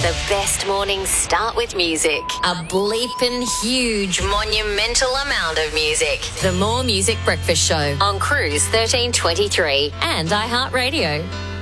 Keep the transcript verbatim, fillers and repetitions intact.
The best mornings start with music. A bleeping huge, monumental amount of music. The More Music Breakfast Show on Cruise thirteen twenty-three and iHeartRadio.